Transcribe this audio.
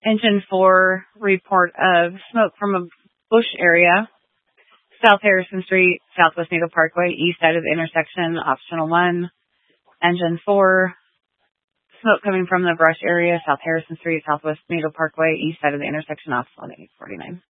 Engine 4, report of smoke from a bush area, South Harrison Street, Southwest Nato Parkway, east side of the intersection, optional 1. Engine 4, smoke coming from the brush area, South Harrison Street, Southwest Nato Parkway, east side of the intersection, optional 849.